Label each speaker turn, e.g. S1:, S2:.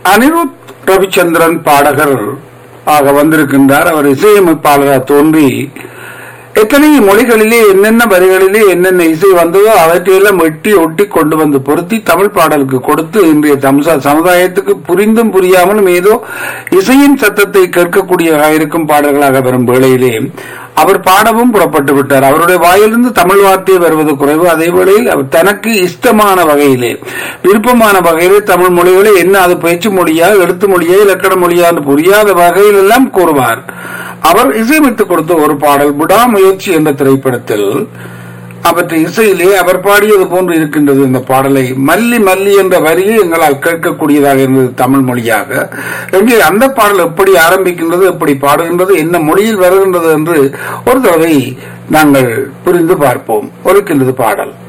S1: அனிருத் ரவிச்சந்திரன் பாடகர் ஆக வந்திருக்கின்றார். அவர் இசையமைப்பாளராக தோன்றி எத்தனை மொழிகளிலே என்னென்ன வரிகளிலே என்னென்ன இசை வந்ததோ அவற்றையெல்லாம் வெட்டி ஒட்டி கொண்டு வந்து பொருத்தி தமிழ் பாடலுக்கு கொடுத்து இன்றைய சமுதாயத்துக்கு புரிந்தும் புரியாமலும் ஏதோ இசையின் சத்தத்தை கேட்கக்கூடியதாக இருக்கும் பாடல்களாக வரும் வேளையிலே அவர் பாடவும் புறப்பட்டு விட்டார். அவருடைய வாயிலிருந்து தமிழ் வார்த்தை வருவது குறைவு. அதே வேளையில் அவர் தனக்கு இஷ்டமான வகையிலே விருப்பமான வகையிலே தமிழ் மொழிகளை என்ன அது பேச்சு மொழியா எழுத்து மொழியா இலக்கண மொழியா என்று புரியாத வகையில் எல்லாம் கூறுவார். அவர் இசையமைத்துக் கொடுத்த ஒரு பாடல் விடாமுயற்சி என்ற திரைப்படத்தில் அவற்றை இசையிலே அவர் பாடியது போன்று இருக்கின்றது. இந்த பாடலை மல்லி மல்லி என்ற வரியை எங்களால் கேட்கக்கூடியதாக இருந்தது தமிழ் மொழியாக. எங்கே அந்த பாடல் எப்படி ஆரம்பிக்கின்றது, எப்படி பாடுகின்றது, என்ன மொழியில் வருகின்றது என்று ஒரு தடவை நாங்கள் புரிந்து பார்ப்போம். ஒருக்கின்றது பாடல்.